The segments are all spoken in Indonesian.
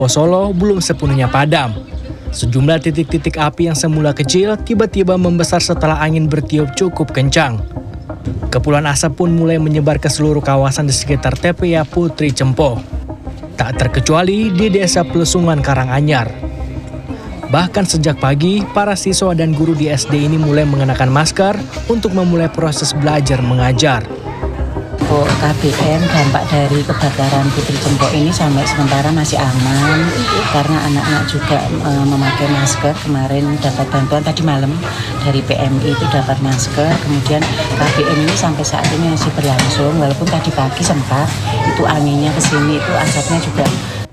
Solo belum sepenuhnya padam. Sejumlah titik-titik api yang semula kecil tiba-tiba membesar setelah angin bertiup cukup kencang. Kepulan asap pun mulai menyebar ke seluruh kawasan di sekitar TPA Putri Cempo. Tak terkecuali di Desa Plesungan Karanganyar. Bahkan sejak pagi, para siswa dan guru di SD ini mulai mengenakan masker untuk memulai proses belajar mengajar. Untuk KBM, dampak dari kebakaran Putri Cempo ini sampai sementara masih aman karena anak-anak juga memakai masker. Kemarin dapat bantuan tadi malam dari PMI itu dapat masker. Kemudian KBM ini sampai saat ini masih berlangsung walaupun tadi pagi sempat itu anginnya kesini itu asapnya juga.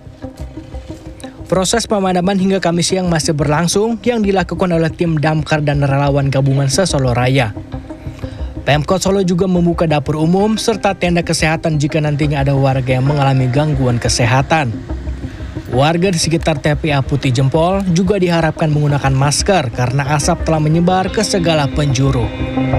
Proses pemadaman hingga Kamis siang masih berlangsung yang dilakukan oleh tim damkar dan relawan gabungan se-Solo Raya. Pemkot Solo juga membuka dapur umum serta tenda kesehatan jika nantinya ada warga yang mengalami gangguan kesehatan. Warga di sekitar TPA Putri Jempol juga diharapkan menggunakan masker karena asap telah menyebar ke segala penjuru.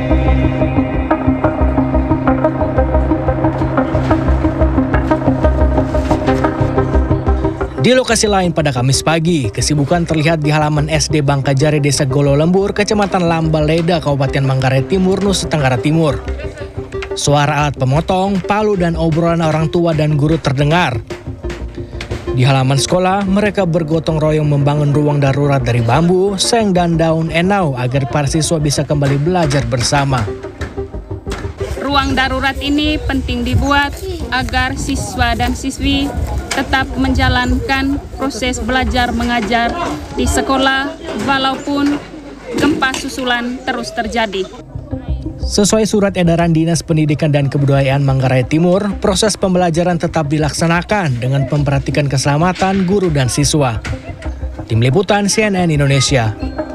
Di lokasi lain pada Kamis pagi, kesibukan terlihat di halaman SD Bangkajari Desa Golo Lembur, Kecamatan Lambaleda, Kabupaten Manggarai Timur, Nusa Tenggara Timur. Suara alat pemotong, palu dan obrolan orang tua dan guru terdengar. Di halaman sekolah, mereka bergotong royong membangun ruang darurat dari bambu, seng dan daun enau agar para siswa bisa kembali belajar bersama. Ruang darurat ini penting dibuat agar siswa dan siswi tetap menjalankan proses belajar mengajar di sekolah walaupun gempa susulan terus terjadi. Sesuai surat edaran Dinas Pendidikan dan Kebudayaan Manggarai Timur, proses pembelajaran tetap dilaksanakan dengan memperhatikan keselamatan guru dan siswa. Tim Liputan CNN Indonesia.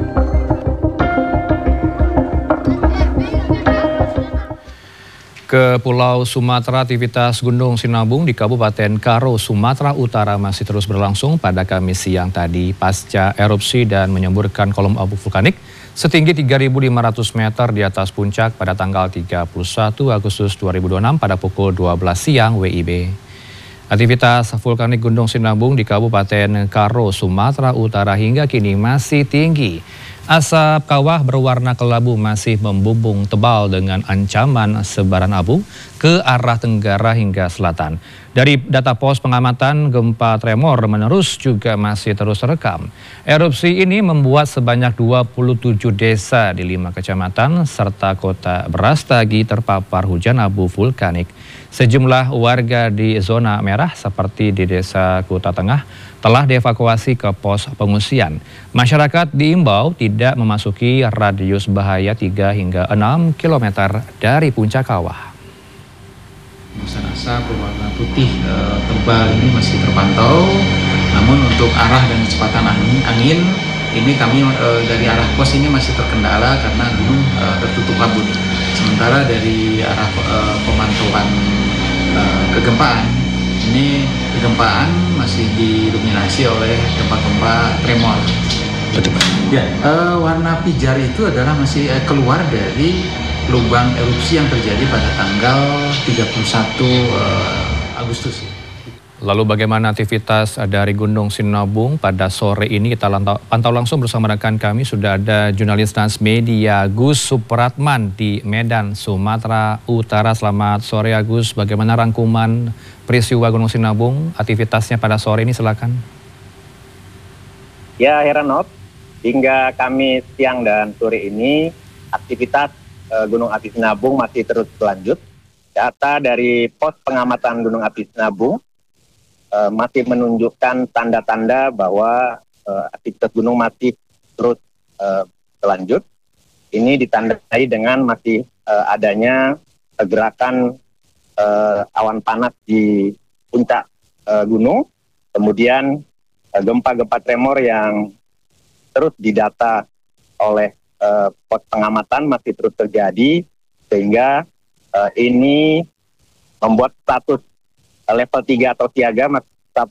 Ke Pulau Sumatera, aktivitas Gunung Sinabung di Kabupaten Karo, Sumatera Utara masih terus berlangsung pada Kamis siang tadi pasca erupsi dan menyemburkan kolom abu vulkanik setinggi 3.500 meter di atas puncak pada tanggal 31 Agustus 2026 pada pukul 12 siang WIB. Aktivitas vulkanik Gunung Sinabung di Kabupaten Karo, Sumatera Utara hingga kini masih tinggi. Asap kawah berwarna kelabu masih membumbung tebal dengan ancaman sebaran abu ke arah tenggara hingga selatan. Dari data pos pengamatan, gempa tremor menerus juga masih terus terekam. Erupsi ini membuat sebanyak 27 desa di 5 kecamatan serta kota Brastagi terpapar hujan abu vulkanik. Sejumlah warga di zona merah seperti di Desa Kuta Tengah telah dievakuasi ke pos pengungsian. Masyarakat diimbau tidak memasuki radius bahaya 3 hingga 6 km dari puncak kawah. Hembusan asap berwarna putih tebal ini masih terpantau, namun untuk arah dan kecepatan angin ini kami dari arah pos ini masih terkendala karena gunung tertutup kabut. Sementara dari arah pemantauan kegempaan, ini kegempaan masih didominasi oleh gempa-gempa tremor. Ya, warna pijar itu adalah masih keluar dari lubang erupsi yang terjadi pada tanggal 31 Agustus. Lalu bagaimana aktivitas dari Gunung Sinabung pada sore ini? Kita pantau langsung bersama rekan kami. Sudah ada jurnalis Transmedia Gus Supratman di Medan, Sumatera Utara. Selamat sore Agus, bagaimana rangkuman peristiwa Gunung Sinabung? Aktivitasnya pada sore ini silakan. Ya Heranov, hingga Kamis siang dan sore ini aktivitas Gunung Api Sinabung masih terus berlanjut. Data dari pos pengamatan Gunung Api Sinabung masih menunjukkan tanda-tanda bahwa aktivitas gunung masih terus berlanjut. Ini ditandai dengan masih adanya gerakan awan panas di puncak gunung, kemudian gempa-gempa tremor yang terus didata oleh pos pengamatan masih terus terjadi, sehingga ini membuat status level 3 atau siaga masih tetap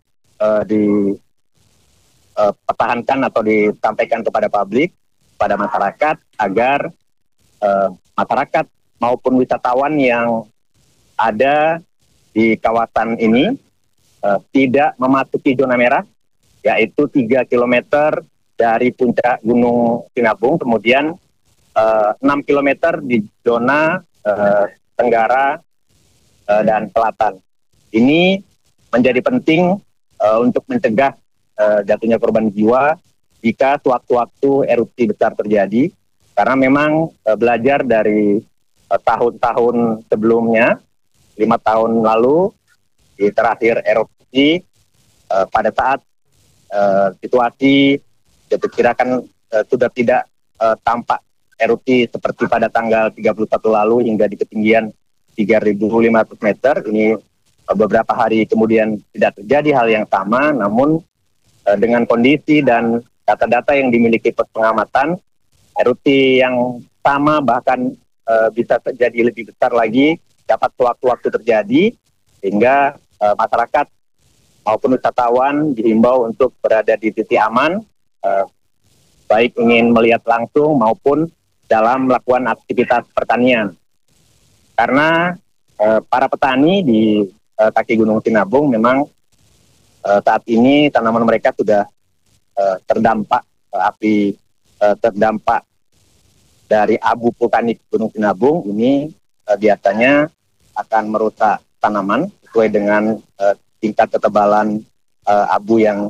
dipertahankan atau disampaikan kepada publik, pada masyarakat, agar masyarakat maupun wisatawan yang ada di kawasan ini tidak memasuki zona merah yaitu 3 km dari puncak Gunung Sinabung, kemudian 6 km di zona tenggara dan selatan. Ini menjadi penting untuk mencegah jatuhnya korban jiwa jika sewaktu-waktu erupsi besar terjadi, karena memang belajar dari tahun-tahun sebelumnya, 5 tahun lalu di terakhir erupsi, pada saat situasi diperkirakan sudah tidak tampak erupsi seperti pada tanggal 31 lalu hingga di ketinggian 3.500 meter. Ini beberapa hari kemudian tidak terjadi hal yang sama, namun dengan kondisi dan data-data yang dimiliki pos pengamatan, erupsi yang sama bahkan bisa terjadi lebih besar lagi dapat sewaktu-waktu terjadi, sehingga masyarakat maupun wisatawan dihimbau untuk berada di titik aman, baik ingin melihat langsung maupun dalam melakukan aktivitas pertanian. Karena para petani di kaki Gunung Sinabung memang saat ini tanaman mereka sudah terdampak terdampak dari abu vulkanik Gunung Sinabung. Ini biasanya akan merusak tanaman sesuai dengan tingkat ketebalan abu yang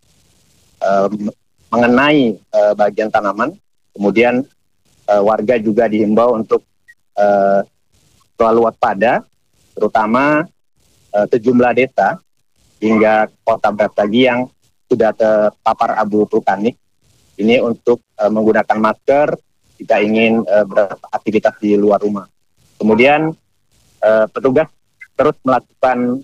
mengenai bagian tanaman. Kemudian warga juga dihimbau untuk selalu waspada, terutama sejumlah desa hingga kota Brastagi yang sudah terpapar abu vulkanik. Ini untuk menggunakan masker jika ingin beraktivitas di luar rumah. Kemudian petugas terus melakukan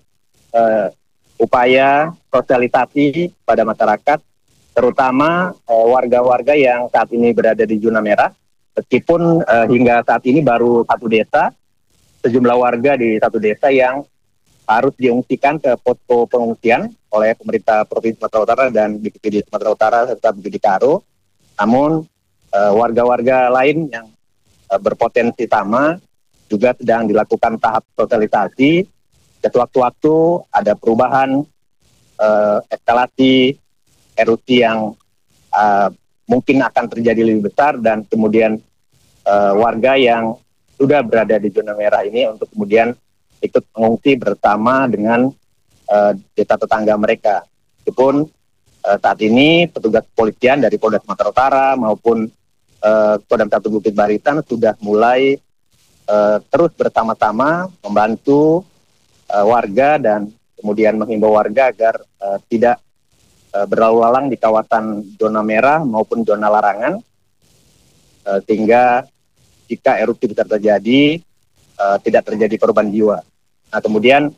upaya sosialisasi pada masyarakat, terutama warga-warga yang saat ini berada di zona merah. Meskipun hingga saat ini baru satu desa, sejumlah warga di satu desa yang harus diungsikan ke posko pengungsian oleh pemerintah Provinsi Sumatera Utara dan BPBD Sumatera Utara serta BPBD Karo. Namun warga-warga lain yang berpotensi sama juga sedang dilakukan tahap sosialisasi. Sewaktu-waktu ada perubahan eskalasi erupsi yang mungkin akan terjadi lebih besar, dan kemudian warga yang sudah berada di zona merah ini untuk kemudian ikut mengungsi bersama dengan desa tetangga mereka. Meskipun saat ini petugas kepolisian dari Polda Sumatera Utara maupun Kodam 1 Bukit Barisan sudah mulai terus bersama-sama membantu warga dan kemudian menghimbau warga agar tidak berlalu lalang di kawasan zona merah maupun zona larangan, sehingga jika erupsi besar terjadi tidak terjadi korban jiwa. Nah, kemudian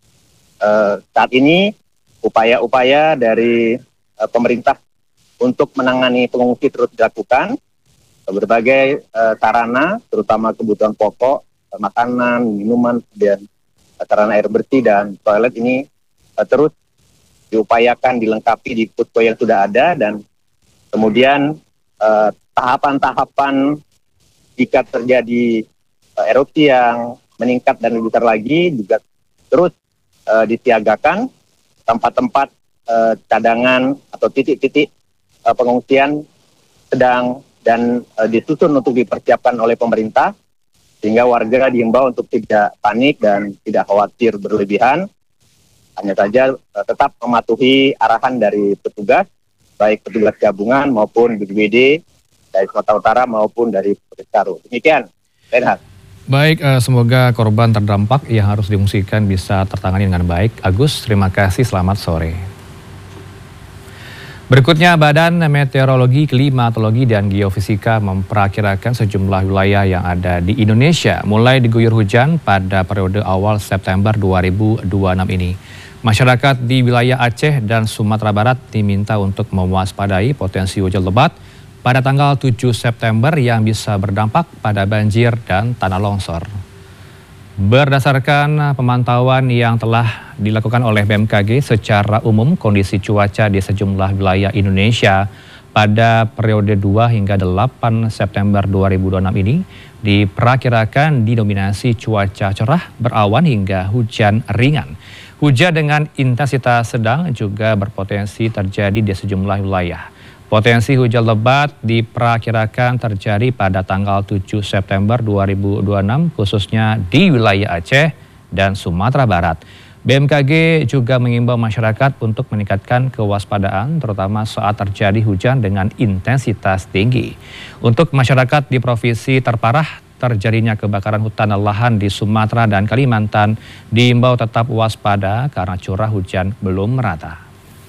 saat ini upaya-upaya dari pemerintah untuk menangani pengungsi terus dilakukan. Berbagai sarana, terutama kebutuhan pokok, makanan, minuman, dan sarana air bersih dan toilet ini terus diupayakan dilengkapi di posko yang sudah ada, dan kemudian tahapan-tahapan jika terjadi erupsi yang meningkat dan lebih besar lagi juga terus disiagakan. Tempat-tempat cadangan atau titik-titik pengungsian sedang dan disusun untuk dipersiapkan oleh pemerintah, sehingga warga diimbau untuk tidak panik dan tidak khawatir berlebihan. Hanya saja tetap mematuhi arahan dari petugas, baik petugas gabungan maupun BPBD dari Sumatera Utara maupun dari Provinsi Karo. Demikian, Renhat. Baik, semoga korban terdampak yang harus diungsikan bisa tertangani dengan baik. Agus, terima kasih, selamat sore. Berikutnya, Badan Meteorologi, Klimatologi, dan Geofisika memperakirakan sejumlah wilayah yang ada di Indonesia mulai diguyur hujan pada periode awal September 2026 ini. Masyarakat di wilayah Aceh dan Sumatera Barat diminta untuk mewaspadai potensi hujan lebat pada tanggal 7 September yang bisa berdampak pada banjir dan tanah longsor. Berdasarkan pemantauan yang telah dilakukan oleh BMKG secara umum, kondisi cuaca di sejumlah wilayah Indonesia pada periode 2 hingga 8 September 2026 ini diperkirakan didominasi cuaca cerah, berawan hingga hujan ringan. Hujan dengan intensitas sedang juga berpotensi terjadi di sejumlah wilayah. Potensi hujan lebat diperkirakan terjadi pada tanggal 7 September 2026 khususnya di wilayah Aceh dan Sumatera Barat. BMKG juga mengimbau masyarakat untuk meningkatkan kewaspadaan terutama saat terjadi hujan dengan intensitas tinggi. Untuk masyarakat di provinsi terparah terjadinya kebakaran hutan dan lahan di Sumatera dan Kalimantan diimbau tetap waspada karena curah hujan belum merata.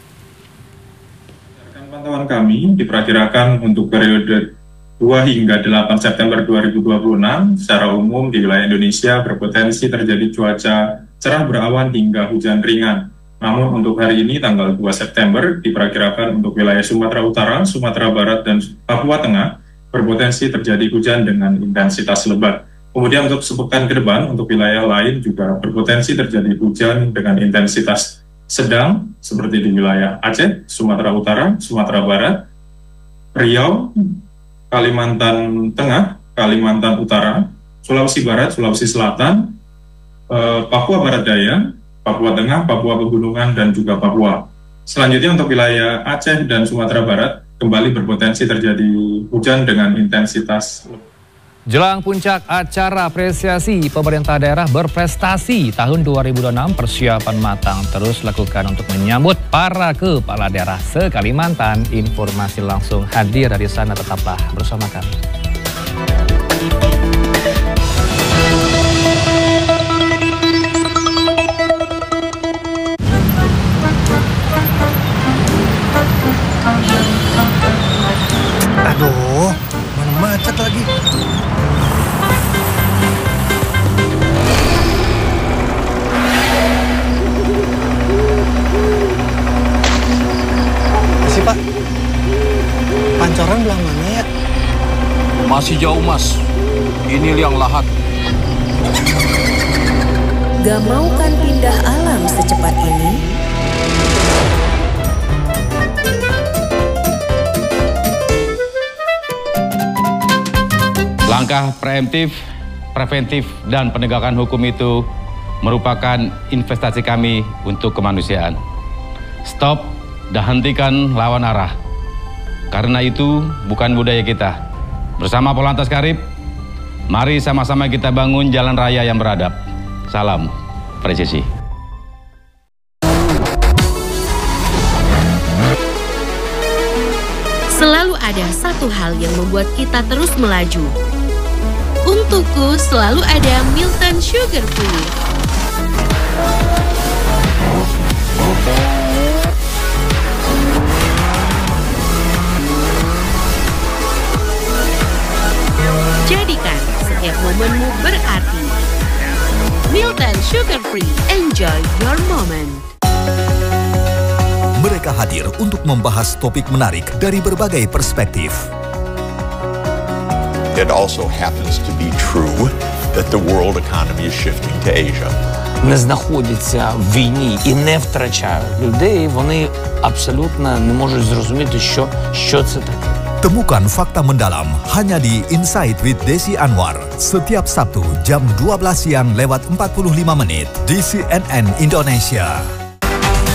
Pantauan kami diperkirakan untuk periode 2 hingga 8 September 2026 secara umum di wilayah Indonesia berpotensi terjadi cuaca cerah berawan hingga hujan ringan. Namun untuk hari ini tanggal 2 September diperkirakan untuk wilayah Sumatera Utara, Sumatera Barat, dan Papua Tengah berpotensi terjadi hujan dengan intensitas lebat. Kemudian untuk sepekan ke depan untuk wilayah lain juga berpotensi terjadi hujan dengan intensitas sedang seperti di wilayah Aceh, Sumatera Utara, Sumatera Barat, Riau, Kalimantan Tengah, Kalimantan Utara, Sulawesi Barat, Sulawesi Selatan, Papua Barat Daya, Papua Tengah, Papua Pegunungan, dan juga Papua. Selanjutnya untuk wilayah Aceh dan Sumatera Barat kembali berpotensi terjadi hujan dengan intensitas. Jelang puncak acara apresiasi pemerintah daerah berprestasi tahun 2026, persiapan matang terus lakukan untuk menyambut para kepala daerah se-Kalimantan. Informasi langsung hadir dari sana, tetaplah bersama kami. Aduh, mana macet lagi. Masih Pak, Pancoran belah mana ya? Masih jauh Mas, ini liang lahat. Gak mau kan pindah alam secepat ini? Langkah preemptif, preventif, dan penegakan hukum itu merupakan investasi kami untuk kemanusiaan. Stop dan hentikan lawan arah. Karena itu bukan budaya kita. Bersama Polantas Karib, mari sama-sama kita bangun jalan raya yang beradab. Salam presisi. Selalu ada satu hal yang membuat kita terus melaju. Untukku selalu ada Milton Sugar Free. Jadikan setiap momenmu berarti. Milton Sugar Free, enjoy your moment. Mereka hadir untuk membahas topik menarik dari berbagai perspektif. It also happens to be true that the world economy is shifting to Asia. Не знаходяться в війні і не втрачають людей, вони абсолютно не можуть зрозуміти, що це таке. Temukan fakta mendalam hanya di Insight with Desi Anwar setiap Sabtu jam 12 siang lewat 45 menit di CNN Indonesia.